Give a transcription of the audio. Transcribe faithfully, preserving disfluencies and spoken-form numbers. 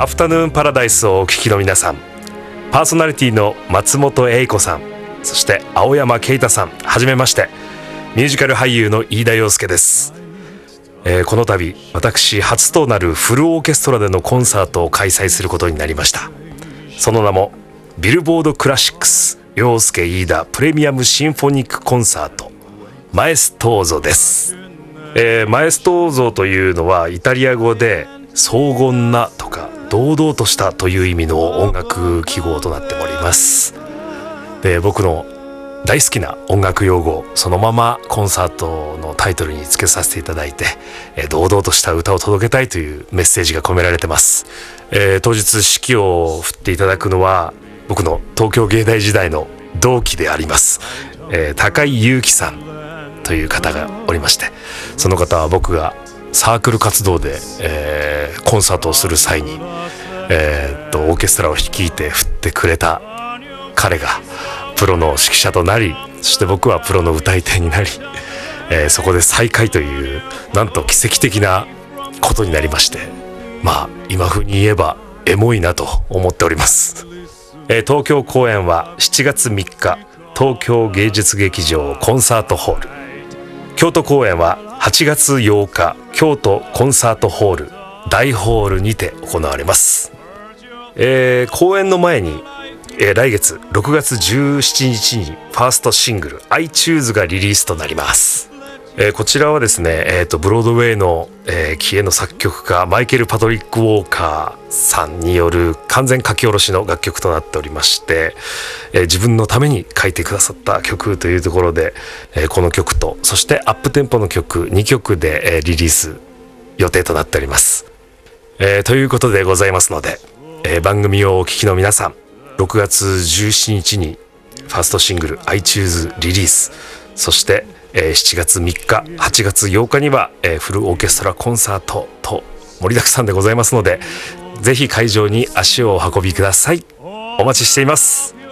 アフタヌーンパラダイスをお聞きの皆さん、パーソナリティの松本英子さん、そして青山啓太さん、はじめまして。ミュージカル俳優の飯田洋介です。えー、この度私初となるフルオーケストラでのコンサートを開催することになりました。その名もビルボードクラシックス洋介飯田プレミアムシンフォニックコンサートマエストーゾです。えー、マエストーゾというのはイタリア語で荘厳なとか堂々としたという意味の音楽記号となっております。で、僕の大好きな音楽用語そのままコンサートのタイトルにつけさせていただいて、えー、堂々とした歌を届けたいというメッセージが込められてます。えー、当日指揮を振っていただくのは僕の東京芸大時代の同期であります、えー、高井祐樹さんという方がおりまして、その方は僕がサークル活動で、えー、コンサートをする際に、えー、っとオーケストラを率いて振ってくれた彼がプロの指揮者となり、そして僕はプロの歌い手になり、えー、そこで再会というなんと奇跡的なことになりまして、まあ今風に言えばエモいなと思っております。えー、東京公演はしちがつみっか東京芸術劇場コンサートホール、京都公演ははちがつようか京都コンサートホール大ホールにて行われます。えー、公演の前に、えー、来月ろくがつじゅうしちにちにファーストシングル I Choose がリリースとなります。えー、こちらはですね、えー、とブロードウェイの、えー、気鋭の作曲家マイケル・パトリック・ウォーカーさんによる完全書き下ろしの楽曲となっておりまして、えー、自分のために書いてくださった曲というところで、えー、この曲とそしてアップテンポの曲にきょくで、えー、リリース予定となっております。えー、ということでございますので、えー、番組をお聞きの皆さん、ろくがつじゅうしちにちにファーストシングル I Choose リリース、そしてえー、しちがつみっかはちがつようかには、えー、フルオーケストラコンサートと盛りだくさんでございますので、ぜひ会場に足をお運びください。お待ちしています。